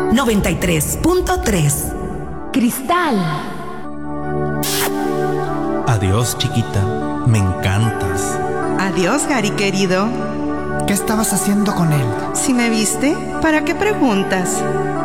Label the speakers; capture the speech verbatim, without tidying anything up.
Speaker 1: noventa y tres punto tres.
Speaker 2: Cristal.
Speaker 3: Adiós, chiquita, me encantas.
Speaker 4: Adiós, Gary querido.
Speaker 5: ¿Qué estabas haciendo con él?
Speaker 4: Si me viste, ¿para qué preguntas?